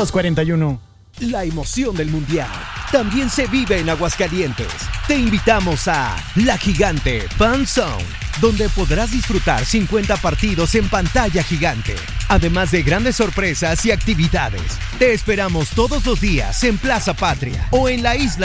241. La emoción del Mundial también se vive en Aguascalientes. Te invitamos a La Gigante Fan Zone, donde podrás disfrutar 50 partidos en pantalla gigante, además de grandes sorpresas y actividades. Te esperamos todos los días en Plaza Patria o en la isla